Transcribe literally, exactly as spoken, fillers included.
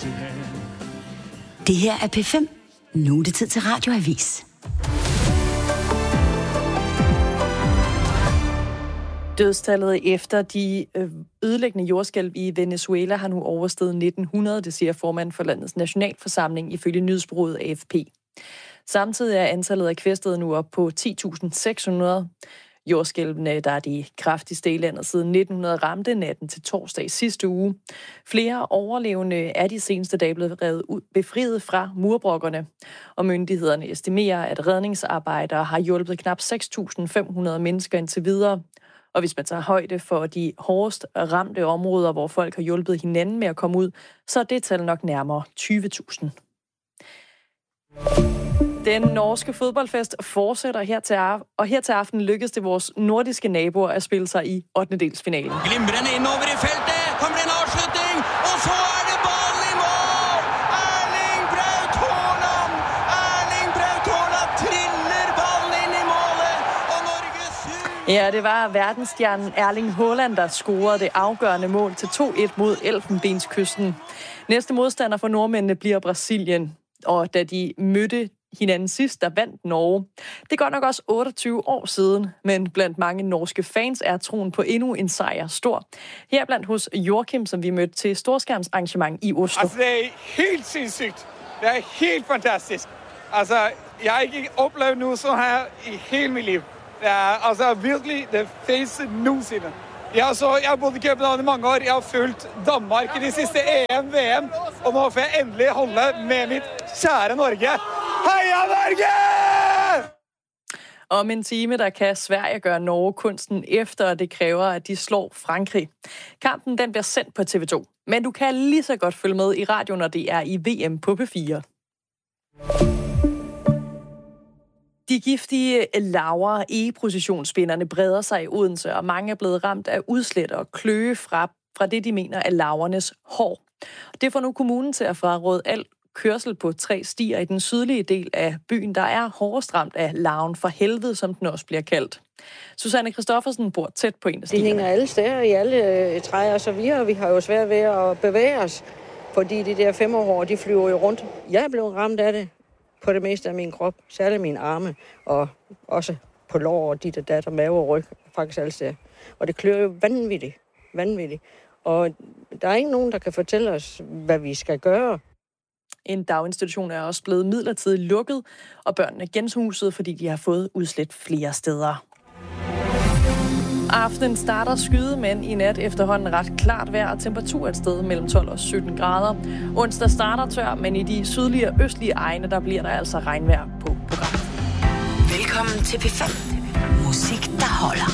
Det her er P fem. Nu er det tid til Radioavis. Dødstallet efter de ødelæggende jordskælv i Venezuela har nu oversteget nitten hundrede, det siger formanden for landets nationalforsamling ifølge nyhedsbureauet A F P. Samtidig er antallet af kvæstede nu op på ti tusind seks hundrede. Jordskælvene, der er de kraftigste i landet siden nitten hundrede, ramte natten til torsdag sidste uge. Flere overlevende er de seneste dage blevet revet ud, befriet fra murbrokkerne, og myndighederne estimerer, at redningsarbejdere har hjulpet knap seks tusind fem hundrede mennesker indtil videre. Og hvis man tager højde for de hårdest ramte områder, hvor folk har hjulpet hinanden med at komme ud, så er det tal nok nærmere tyve tusind. Den norske fodboldfest fortsætter her til aften, og her til aften lykkedes det vores nordiske naboer at spille sig i ottendedelsfinalen. Glimrende indover i feltet, kommer det en afslutning, og så er det bolden i mål! Erling Braut Haaland! Erling Braut Haaland triller bolden ind i målet, og Norge syv... Ja, det var verdensstjernen Erling Haaland, der scorede det afgørende mål til to et mod Elfenbenskysten. Næste modstander for nordmændene bliver Brasilien, og da de mødte hinanden sidst, der vandt Norge. Det går nok også otteogtyve år siden, men blandt mange norske fans er troen på endnu en sejr stor. Her blandt hos Joachim, som vi mødte til storskærmsarrangement i Oslo. Altså, det er helt sindssygt. Det er helt fantastisk. Altså, jeg har ikke oplevet noget så her i hele mit liv. Det er altså virkelig det fedeste nogensinde. Jeg har, så, jeg har bodd i København i mange år. Jeg har fulgt Danmark i de sidste E M, V M, og nå får jeg endelig holde med mit kære Norge. Heia Norge! Om en time, der kan Sverige gøre Norge kunsten efter, og det kræver, at de slår Frankrig. Kampen den bliver sendt på T V to, men du kan lige så godt følge med i radioen, når det er i V M på P fire. De giftige laver e-positionsspinderne breder sig i Odense, og mange er blevet ramt af udslæt og kløe fra, fra det, de mener er lavernes hår. Det får nu kommunen til at fraråde al kørsel på tre stier i den sydlige del af byen, der er hårdest ramt af larven for helvede, som den også bliver kaldt. Susanne Christoffersen bor tæt på en af stierne. De hænger alle steder i alle træer og så videre. Vi har jo svært ved at bevæge os, fordi de der femårhår, de flyver jo rundt. Jeg er blevet ramt af det på det meste af min krop, særligt mine arme, og også på lår og dit og dat og mave og ryg, faktisk alle steder. Og det klør jo vanvittigt, vanvittigt. Og der er ikke nogen, der kan fortælle os, hvad vi skal gøre. En daginstitution er også blevet midlertidigt lukket, og børnene genshuset, fordi de har fået udslæt flere steder. Aftenen starter skyde, men i nat efterhånden ret klart vejr og temperatur et sted mellem tolv og sytten grader. Onsdag starter tør, men i de sydlige og østlige egne, der bliver der altså regnvejr på programmet. Velkommen til P fem. Musik, der holder.